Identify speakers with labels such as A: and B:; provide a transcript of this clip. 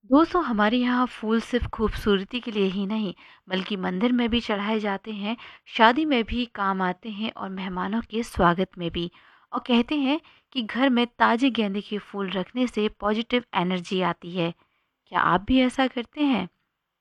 A: दोस्तों, हमारे यहाँ फूल सिर्फ खूबसूरती के लिए ही नहीं, बल्कि मंदिर में भी चढ़ाए जाते हैं, शादी में भी काम आते हैं और मेहमानों के स्वागत में भी। और कहते हैं कि घर में ताजे गेंदे के फूल रखने से पॉजिटिव एनर्जी आती है। क्या आप भी ऐसा करते हैं?